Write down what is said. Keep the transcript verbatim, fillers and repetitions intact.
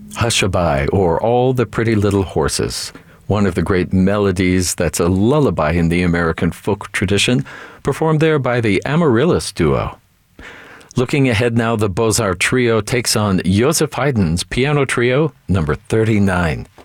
Hushabye, or All the Pretty Little Horses, one of the great melodies that's a lullaby in the American folk tradition, performed there by the Amaryllis Duo. Looking ahead now, the Beaux-Arts Trio takes on Joseph Haydn's Piano Trio number thirty-nine.